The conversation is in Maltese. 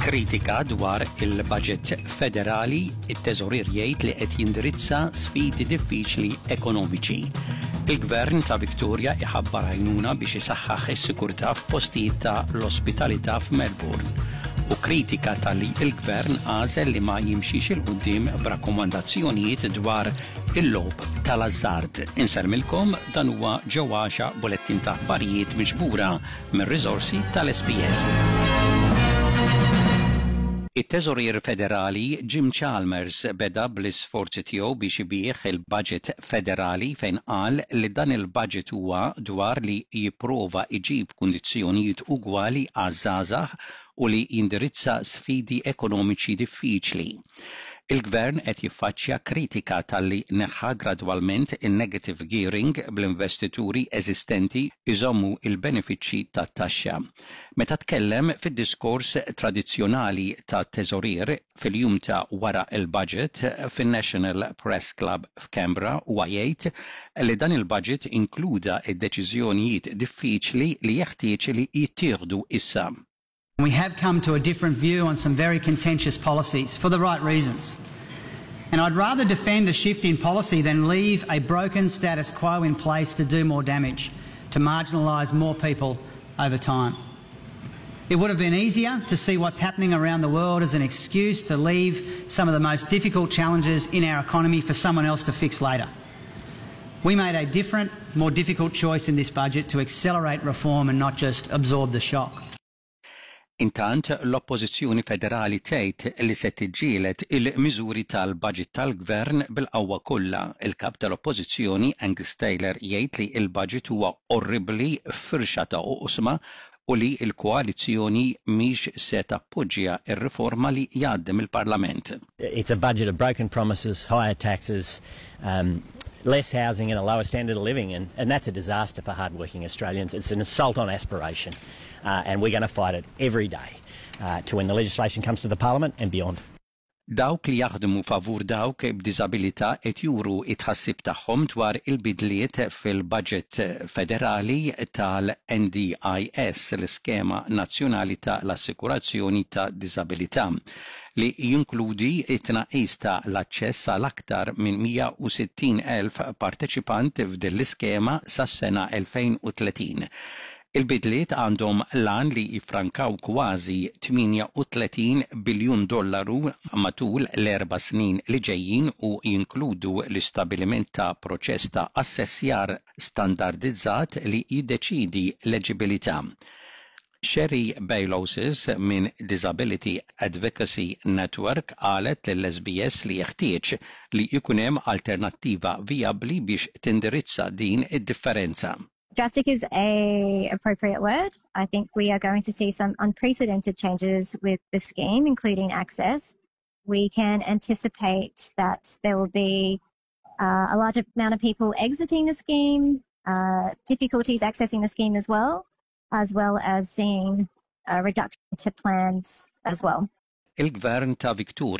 kritika dwar il-budget federali, it-teżorir jgħid li qed jindirizza sfidi diffiċli ekonomiċi. Il-Gvern ta' Victoria iħabbar għajnuna biex isaħħaħ is-sikurtà f'postijiet ta' l-ospitalità f'Melbourne u kritika tal-li il-Gvern għażel li ma jimxiex il-qudiem b'rakkomandazzjonijiet dwar il-logħob tal-azzard. Insermilkom dan huwa ġewwaxa bulettin ta' aħbarijiet miġbura mir-riżorsi tal-SBS. Il-Teżorier Federali Jim Chalmers beda bl-isforzi tiegħu biex ibih il-budget federali fejn qal li dan il-budget huwa dwar li jipprova iġib kundizzjonijiet ugwali għaż-żgħażagħ u li jindirizza sfidi ekonomiċi diffiċli. Il-Gvern qed jiffaċċja kritika tal-li neħħa gradwalment in-negative gearing bl-investituri eżistenti iżommu il-benefiċċji tat-taxxa. Meta tkellem fid-diskors tradizzjonali tat-Teżorier fil-jum ta' wara il-budget fin-National Press Club f'Canberra huwa jgħid li dan il-budget inkluda id-deċiżjonijiet diffiċli li jeħtieġ li jittieħdu issa. We have come to a different view on some very contentious policies for the right reasons. And I'd rather defend a shift in policy than leave a broken status quo in place to do more damage, to marginalise more people over time. It would have been easier to see what's happening around the world as an excuse to leave some of the most difficult challenges in our economy for someone else to fix later. We made a different, more difficult choice in this budget to accelerate reform and not just absorb the shock. Intant l-Oppożizzjoni Federali tgħid li se tiġġieled il-miżuri tal-budget tal-Gvern bil-qawwa kollha. Il-kap tal-Oppożizzjoni Angus Taylor jgħid li l-budget huwa orribli firxa ta' oqsma u li l-koalizzjoni mhix se tappoġġja r-riforma li jgħaddem il-Parlament. It's a budget of broken promises, higher taxes, less housing and a lower standard of living, and that's a disaster for hard-working Australians. It's an assault on aspiration, and we're going to fight it every day to when the legislation comes to the Parliament and beyond. Dawk li jaħdmu favur dawk b'diżabilità qed juru it-tħassib tagħhom dwar il-bidliet fil-budget federali tal-NDIS, l-Iskema Nazzjonali tal-Assikurazzjoni ta' Diżabilità, li jinkludi it-tnaqqis ta' l-aċċess għal aktar minn 160,000 parteċipant f'din l-iskema sas-sena 2030. Il-bidliet għandhom lan li jiffrankaw kważi $38 biljun matul l-4 snin li ġejjin u jinkludu l-istabbiliment ta' proċess ta' assessjar standardizzat li jiddeċidi l-eġibilità. Sherry Bailoses minn Disability Advocacy Network qalet lill-SBS li jeħtieġ li jkun hemm alternattiva vijabbli biex tindirizza din id-differenza. Drastic is an appropriate word. I think we are going to see some unprecedented changes with the scheme, including access. We can anticipate that there will be a large amount of people exiting the scheme, difficulties accessing the scheme as well as seeing a reduction to plans as well. Il-Gvern ta' Victoria